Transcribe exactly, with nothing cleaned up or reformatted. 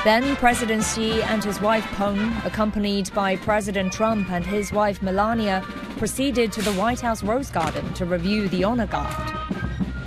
Then President Xi and his wife Peng, accompanied by President Trump and his wife Melania, proceeded to the White House Rose Garden to review the honor guard.